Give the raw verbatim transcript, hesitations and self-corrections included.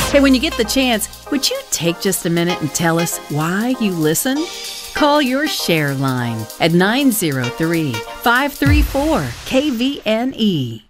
Hey, when you get the chance, would you take just a minute and tell us why you listen? Call your share line at nine zero three, five three four, K V N E.